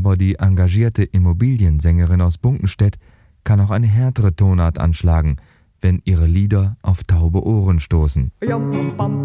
Aber die engagierte Immobiliensängerin aus Bunkenstedt kann auch eine härtere Tonart anschlagen, wenn ihre Lieder auf taube Ohren stoßen. Jam, pam,